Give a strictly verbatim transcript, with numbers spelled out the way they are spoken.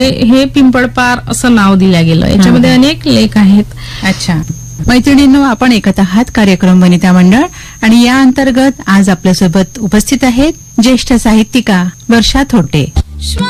हे पिंपळपार असं नाव दिलं गेलं. याच्यामध्ये अनेक लेख आहेत. अच्छा. मैत्रिणींनो, आपण ऐकत आहात कार्यक्रम वनिता मंडळ आणि या अंतर्गत आज आपल्यासोबत उपस्थित आहेत ज्येष्ठ साहित्यिका वर्षा थोटे.